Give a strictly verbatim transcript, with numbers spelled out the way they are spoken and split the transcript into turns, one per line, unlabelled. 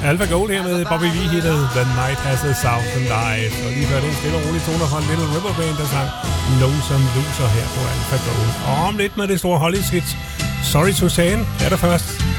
Alpha Gold her med Bobby V-hittet The Night Has a Thousand Eyes. Og lige før den stille og rolige toner fra en Little River Band, der sang Lonesome Loser her på Alpha Gold. Og om lidt med det store Hollywood hit Sorry Suzanne er der først.